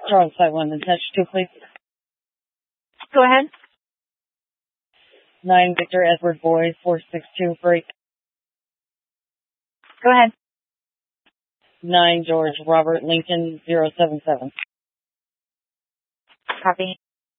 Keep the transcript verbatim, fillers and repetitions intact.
Charles five one, attach two, please. Go ahead. nine Victor Edward Boy, four six two, break. Go ahead. nine George Robert Lincoln, zero seven seven. Copy.